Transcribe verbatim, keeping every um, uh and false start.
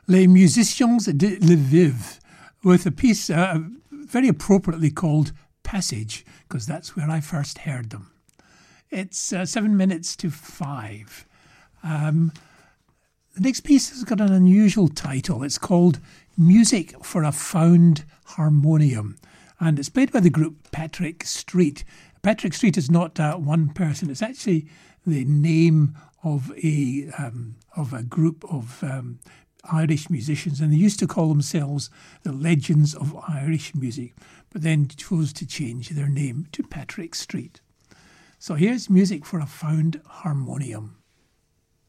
Les Musiciens de Lviv, with a piece uh, very appropriately called Passage, because that's where I first heard them. It's uh, seven minutes to five. Um, the next piece has got an unusual title. It's called Music for a Found Harmonium, and it's played by the group Patrick Street. Patrick Street is not uh, one person. It's actually the name of a um, of a group of um, Irish musicians, and they used to call themselves the Legends of Irish Music, but then chose to change their name to Patrick Street. So here's Music for a Found Harmonium.